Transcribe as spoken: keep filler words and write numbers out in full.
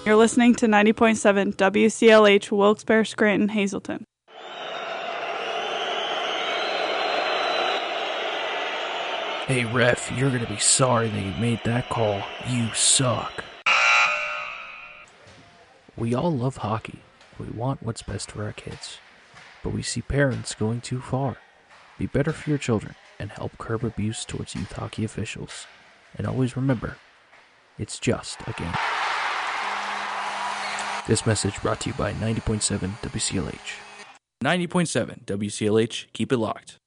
You're listening to ninety point seven W C L H Wilkes-Barre, Scranton, Hazleton. Hey ref, you're gonna be sorry that you made that call. You suck. We all love hockey. We want what's best for our kids. But we see parents going too far. Be better for your children and help curb abuse towards youth hockey officials. And always remember, it's just a game. This message brought to you by ninety point seven W C L H. ninety point seven W C L H, keep it locked.